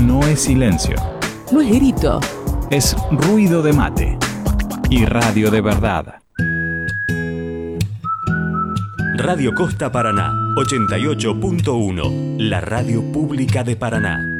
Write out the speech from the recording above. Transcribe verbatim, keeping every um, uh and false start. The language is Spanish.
No es silencio. No es grito. Es ruido de mate. Y radio de verdad. Radio Costa Paraná, ochenta y ocho punto uno. La radio pública de Paraná.